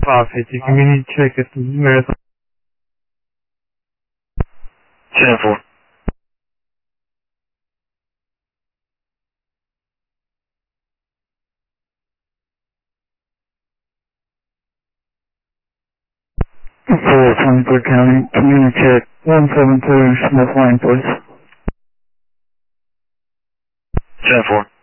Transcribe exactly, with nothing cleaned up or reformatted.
Profit, you can really check if the marathon. ten four. four, twenty-third County, community check, one seven two Smith Lane, please. ten four.